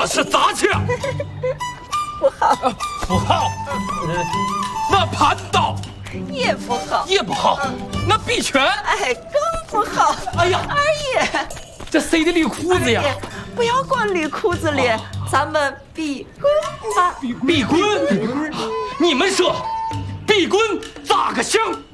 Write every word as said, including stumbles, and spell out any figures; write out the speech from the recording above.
那是杂气。 不好， 不好。呃，那盘刀也不好， 也不好。那臂拳， 哎，更不好。 哎呀， 二爷， 这谁的绿裤子呀？ 不要光捋裤子了，咱们比棍吧。 比比棍，你们说比棍咋个行？